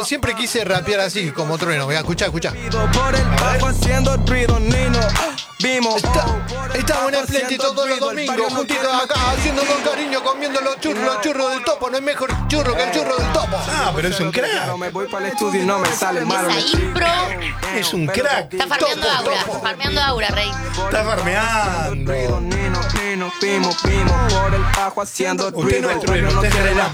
siempre quise rapear así, como Trueno. Mira, escuchá. Por el bajo haciendo ruido, Nino. Vimos. Estamos en el Plenty todos los domingos, juntitos acá, haciéndonos cariño, comiendo los churros del topo. No hay mejor churro que el churro del topo. Ah, pero es un crack. Me voy para el estudio y no me sale malo. Esa impro. Es un crack. Está farmeando Topo. Farmeando aura, Rey. Está farmeando. Nino, vimos. Por el bajo haciendo Usted ruido. no es El Trueno, no usted es quiere Relax.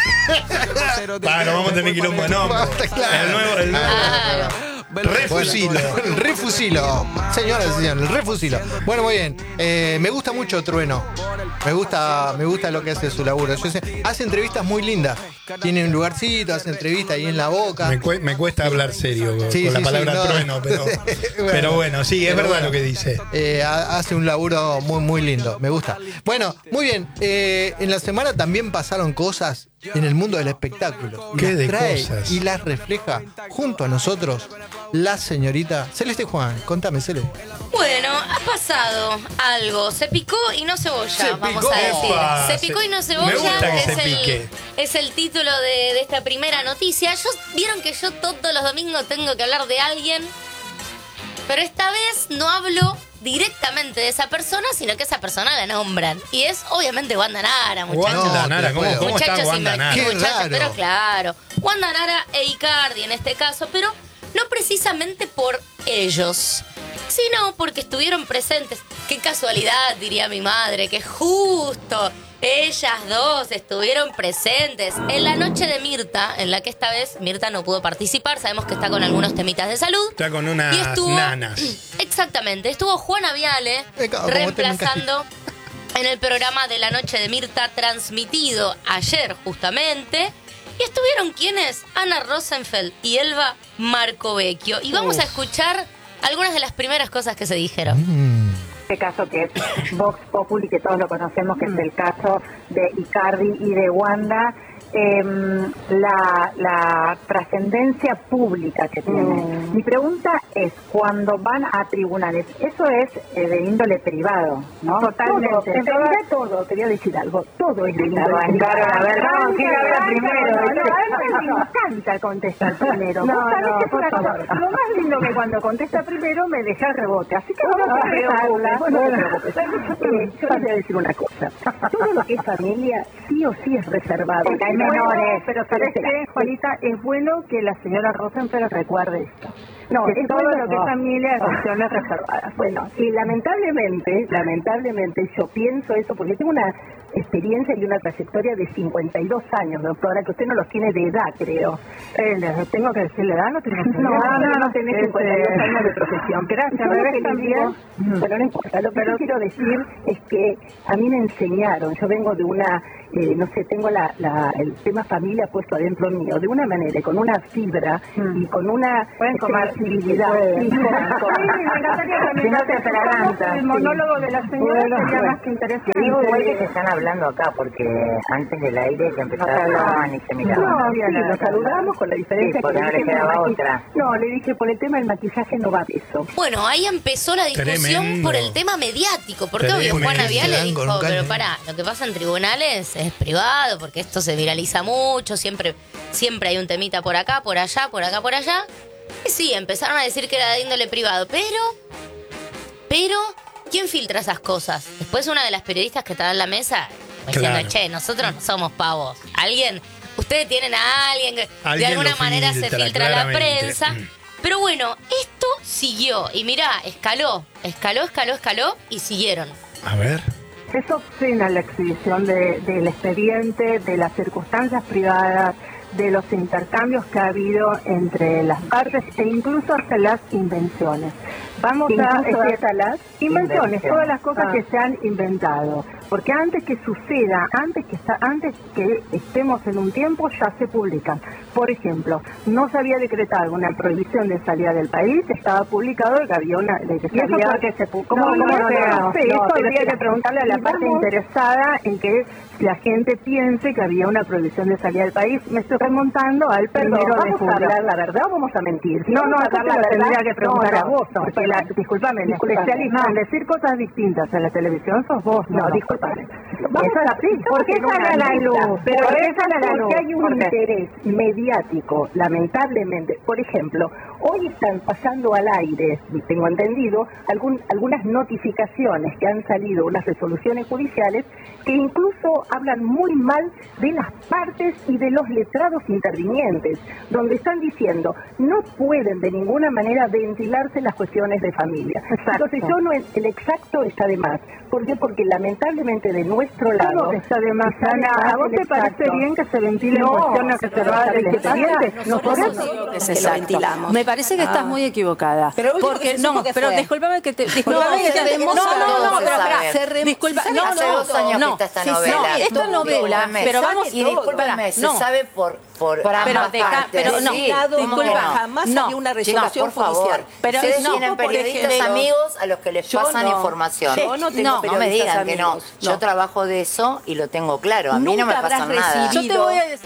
tiro. Bueno, vamos a tener quilombo de nombre. El nuevo. Claro. Refusilo. El refusilo. Señoras y señores, el refusilo. Bueno, muy bien. Me gusta mucho Trueno. Me gusta lo que hace su laburo. Hace entrevistas muy lindas. Tiene un lugarcito, hace entrevistas ahí en La Boca. Me cuesta hablar serio con la palabra no. trueno, pero bueno, sí, es verdad lo que dice. Hace un laburo muy lindo. Me gusta. Bueno, muy bien. En la semana también pasaron cosas en el mundo del espectáculo. Y ¿Qué las de trae cosas? y las refleja junto a nosotros la señorita Celeste Juan. Contame, Cele. Bueno, ha pasado algo. Se picó y no cebolla, vamos picó. a decir. Opa, Se picó y no cebolla. me gusta que se pique. Es el título de esta primera noticia. Vieron que yo todos los domingos tengo que hablar de alguien, pero esta vez no hablo directamente de esa persona, sino que esa persona la nombran. Y es obviamente Wanda Nara, muchachos. Wanda Nara, ¿cómo está Muchachos, Wanda Nara? Qué muchachos, raro. pero claro. Wanda Nara e Icardi en este caso, pero no precisamente por ellos, sino porque estuvieron presentes. Qué casualidad, diría mi madre, que justo ellas dos estuvieron presentes en la noche de Mirta, en la que esta vez Mirta no pudo participar. Sabemos que está con algunos temitas de salud. Está con unas Y estuvo, nanas. exactamente, estuvo Juana Viale Como reemplazando en el programa de la noche de Mirta, transmitido ayer justamente. Y estuvieron ¿quiénes? Ana Rosenfeld y Elba Marcovecchio. Y vamos a escuchar algunas de las primeras cosas que se dijeron. Este caso que es Vox Populi, que todos lo conocemos, que es el caso de Icardi y de Wanda, la trascendencia pública que tiene. Mi pregunta es, cuando van a tribunales, eso es de índole privado, ¿no? Totalmente. Todo, En realidad todo, te voy a decir algo, todo es de índole privado. A ver, no, ¿quién habla primero? No, a mí me encanta contestar primero. No, Vos sabés no, que por favor. lo más lindo que cuando contesta primero me deja el rebote. Así que vamos a empezarla. No te preocupes. Yo les voy a decir una cosa. Todo lo que es familia sí o sí es reservado. Porque hay menores. Pero ¿sabes qué, Juanita? Es bueno que la señora Rosenfeld recuerde esto. No, Que es todo bueno lo que familia es cuestiones reservadas. Bueno, y lamentablemente yo pienso eso porque tengo una experiencia y una trayectoria de 52 años, doctora, que usted no los tiene de edad, creo. ¿Tengo que decirle edad? No tengo que decirle No tenés 52 años de profesión. Gracias, Yo lo Revés, que también. pero no importa. Lo que yo quiero decir es que a mí me enseñaron, yo vengo de una, no sé, tengo el tema familia puesto adentro mío, de una manera, con una fibra y con una sensibilidad. Sí, me encantaría que no te atragantas. el monólogo de la señora sería más que interesante. Te digo igual que se están hablando acá, porque antes del aire que empezaron y se miraban. No, sí, nos saludamos con la diferencia Sí, porque no le dije, quedaba el otra. No, le dije, por el tema del maquillaje no va de eso. Bueno, ahí empezó la discusión Tremendo. por el tema mediático, porque Tremendo. obvio Juana Viale Se dan con dijo, un caño. pero pará, lo que pasa en tribunales es privado, porque esto se viraliza mucho, siempre hay un temita por acá, por allá, por acá, por allá. Y sí, empezaron a decir que era de índole privado, pero, ¿quién filtra esas cosas? Después una de las periodistas que estaba en la mesa diciendo, Claro. che, nosotros no somos pavos. Ustedes tienen a alguien que de Alguien alguna lo manera se filtra a la claramente. prensa. Pero bueno, esto siguió. Y mirá, escaló y siguieron. A ver. Es obscena la exhibición del expediente, de las circunstancias privadas, de los intercambios que ha habido entre las partes e incluso hasta las invenciones. Vamos Incluso a hasta las invenciones, invenciones. todas las cosas que se han inventado. Porque antes que suceda, antes que estemos en un tiempo, ya se publican. Por ejemplo, no se había decretado una prohibición de salida del país, estaba publicado que había una... ¿Y eso por qué se puso? ¿Cómo No no? sé, eso pero habría espera. que preguntarle a la Y parte vamos- interesada en que la gente piense que había una prohibición de salida del país. Me estoy remontando al Perdón, primero de ¿vamos a julio. hablar la verdad o vamos a mentir? Si No, vamos a acá hablar te la lo verdad, tendría que preguntar a vos, porque disculpame, el especialista en decir cosas distintas en la televisión sos vos, No, no. disculpame. ¿Por qué sale a la luz? Pero porque hay un interés mediático, lamentablemente. Por ejemplo, hoy están pasando al aire, tengo entendido, algunas notificaciones que han salido, unas resoluciones judiciales, que incluso hablan muy mal de las partes y de los letrados intervinientes, donde están diciendo no pueden de ninguna manera ventilarse las cuestiones de familia. Exacto. Entonces el exacto está de más. ¿Por qué? Porque lamentablemente de nuestro lado está de más. Ana, ¿a vos te parece bien que se ventilen cuestiones que se va del expediente? Nosotros se ventilamos. Me parece que estás muy equivocada. Pero porque pero discúlpame que te disculpame que te disculpa, hace 2 años que está esta novela. Esta novela, pero vamos y discúlpame, se sabe por pero no, disculpa, jamás hay una resolución judicial. Pero ustedes tienen periodistas amigos a los que les pasan información. Yo no tengo no me digan amigos, que no. Yo trabajo de eso y lo tengo claro. A mí no me pasa nada. Yo te voy a decir.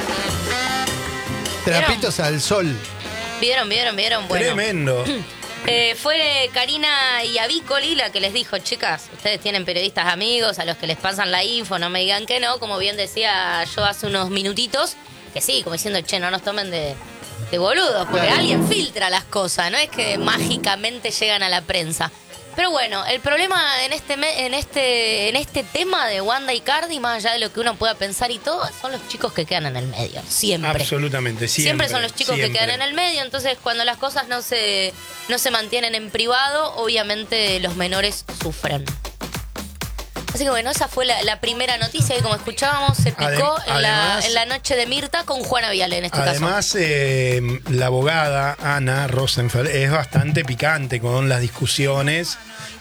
Trapitos al sol. ¿Vieron? Bueno. Tremendo. Fue Karina y Avícoli la que les dijo, chicas, ustedes tienen periodistas amigos a los que les pasan la info, no me digan que no, como bien decía yo hace unos minutitos, que sí, como diciendo, che, no nos tomen de boludos, porque alguien filtra las cosas, no es que mágicamente llegan a la prensa. Pero bueno, el problema en este tema de Wanda y Cardi, más allá de lo que uno pueda pensar y todo, son los chicos que quedan en el medio, siempre. Absolutamente, siempre. Siempre son los chicos que quedan en el medio, entonces cuando las cosas no se mantienen en privado, obviamente los menores sufren. Así que bueno, esa fue la primera noticia que, como escuchábamos, se picó en la noche de Mirta con Juana Viale en este caso. Además, la abogada Ana Rosenfeld es bastante picante con las discusiones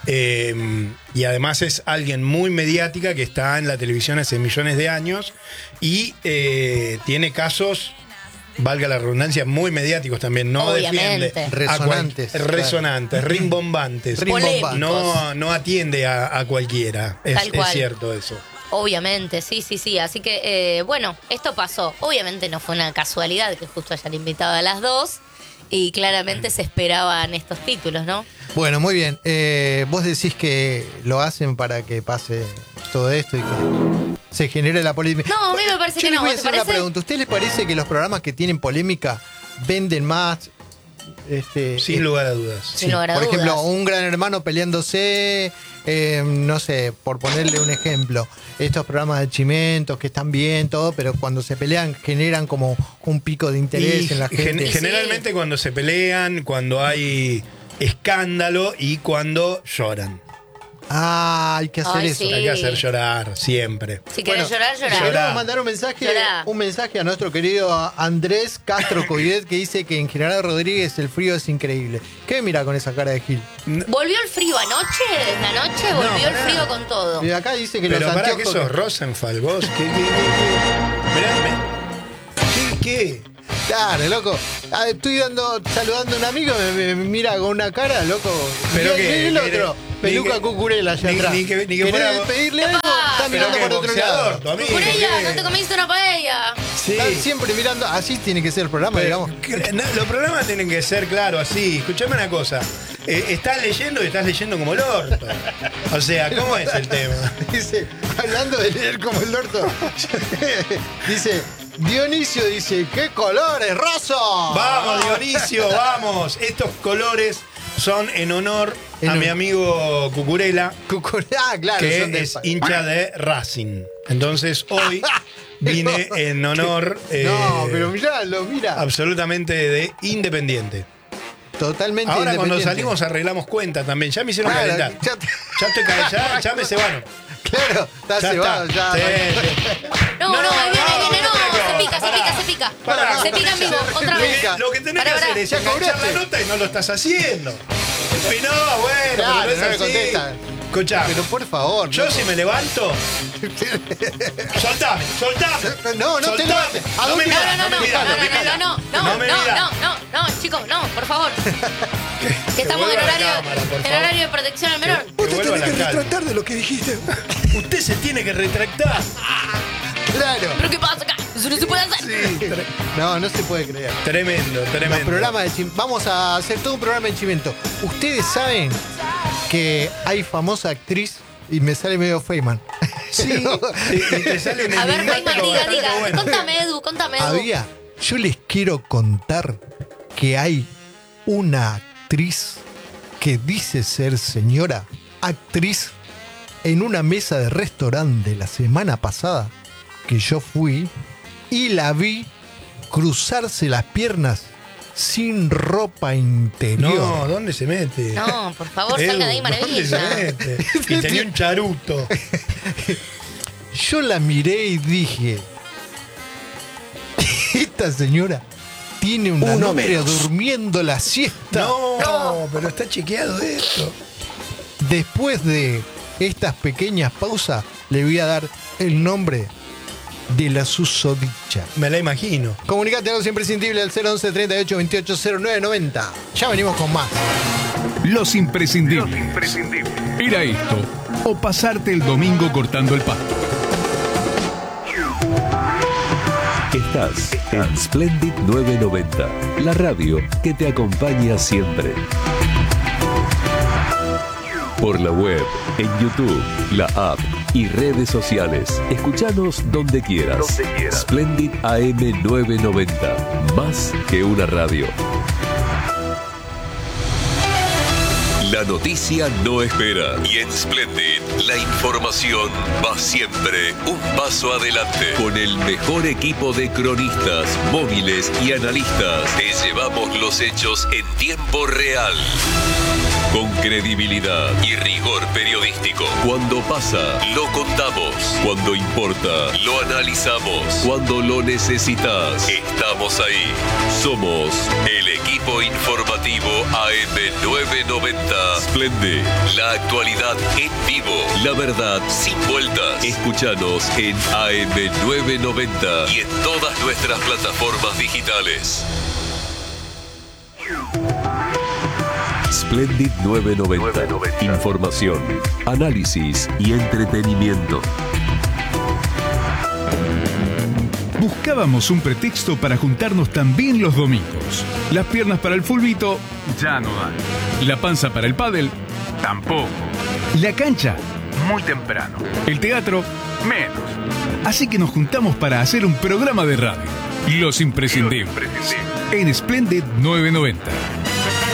y además es alguien muy mediática que está en la televisión hace millones de años y tiene casos, valga la redundancia, muy mediáticos también. No obviamente. Defiende resonantes, rimbombantes. No atiende a cualquiera. Es cierto eso. Obviamente, sí. Así que, bueno, esto pasó. Obviamente no fue una casualidad que justo hayan invitado a las dos. Y claramente se esperaban estos títulos, ¿no? Bueno, muy bien. Vos decís que lo hacen para que pase todo esto y que se genere la polémica. No, a mí me parece que no. Yo les voy a hacer una pregunta. ¿A usted les parece que los programas que tienen polémica venden más? Sin lugar a dudas. Sí. Por ejemplo, un Gran Hermano peleándose, no sé, por ponerle un ejemplo, estos programas de chimentos que están bien, todo, pero cuando se pelean generan como un pico de interés en la gente. Generalmente cuando se pelean, cuando hay escándalo y cuando lloran. Ah, hay que hacer eso. Sí. Hay que hacer llorar, siempre. Si querés llorar. Queremos mandar un mensaje a nuestro querido Andrés Castro Coidet, que dice que en General Rodríguez el frío es increíble. ¿Qué mira con esa cara de Gil? ¿Volvió el frío anoche? ¿La noche? Volvió el frío con todo. Y acá dice que pero los para anteojos... que sos Rosenfeld, vos. ¿Qué? Claro, loco. Estoy saludando a un amigo, me mira con una cara, loco. Pero ¿qué el otro? Peluca Cucurella allá atrás. Ni que fuera pedirle algo, está mirando por otro lado. Cucurella, no te comiste una paella. Sí. Están siempre mirando, así tiene que ser el programa, digamos. Los programas tienen que ser, claro, así. Escuchame una cosa. Estás leyendo como el orto. O sea, ¿cómo es el tema? Dice, hablando de leer como el orto, dice... Dionisio dice, ¡qué colores, Rosso! Vamos, Dionisio, vamos. Estos colores son en honor a mi amigo Cucurella, claro, que es hincha de Racing. Entonces hoy vine en honor... no, pero mira. Absolutamente de Independiente. Totalmente ahora independiente. Cuando salimos arreglamos cuenta también. Ya me hicieron calentar. Ya me cebaron. Claro, está cebado ya. No, ahí viene, se pica. Se pica en vivo, otra vez. Lo que tenés que hacer es enganchar la nota y no lo estás haciendo. Y no, bueno, claro, pero no es así. Escuchá. Pero por favor. Yo si me levanto. Soltame. No te levantes. No, chicos, no, por favor. Que estamos en horario de protección al menor. Vos te tenés que retractar de lo que dijiste. Usted se tiene que retractar. Claro. ¿Pero qué pasa acá? Eso no se puede hacer. Sí. No se puede creer. Tremendo. Vamos a hacer todo un programa de Chimento. Ustedes saben que hay famosa actriz, y me sale medio Feynman, Sí. Y te sale un A ver, Rayman, enigmático diga. bastante bueno. Contame, Edu. Yo les quiero contar que hay una actriz que dice ser señora actriz en una mesa de restaurante la semana pasada que yo fui y la vi cruzarse las piernas sin ropa interior. No, ¿dónde se mete? No, por favor, salga de ahí, ¿dónde maravilla. se mete? Y tenía un charuto. Yo la miré y dije, esta señora tiene una novia durmiendo la siesta. No, pero está chequeado esto. Después de estas pequeñas pausas, le voy a dar el nombre de la susodicha. Me la imagino. Comunicate a los imprescindibles al 011 38 28 09 90. Ya venimos con más. Los imprescindibles. Era esto o pasarte el domingo cortando el pasto. Estás en Splendid 990, la radio que te acompaña siempre. Por la web, en YouTube, la app y redes sociales. Escuchanos donde quieras. Splendid AM 990, más que una radio. La noticia no espera y en Splendid la información va siempre un paso adelante. Con el mejor equipo de cronistas, móviles y analistas, te llevamos los hechos en tiempo real. Con credibilidad y rigor periodístico. Cuando pasa, lo contamos. Cuando importa, lo analizamos. Cuando lo necesitas, estamos ahí. Somos el equipo informativo AM990. Splendid, la actualidad en vivo. La verdad sin vueltas. Escúchanos en AM990 y en todas nuestras plataformas digitales. Splendid 990. Información, análisis y entretenimiento. Buscábamos un pretexto para juntarnos también los domingos. Las piernas para el fulbito ya no dan. La panza para el pádel tampoco. La cancha muy temprano. El teatro menos. Así que nos juntamos para hacer un programa de radio. Los imprescindibles. En Splendid 990.